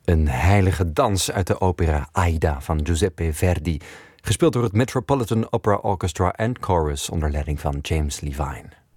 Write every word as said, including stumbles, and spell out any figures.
Een heilige dans uit de opera Aida van Giuseppe Verdi, gespeeld door het Metropolitan Opera Orchestra and Chorus onder leiding van James Levine.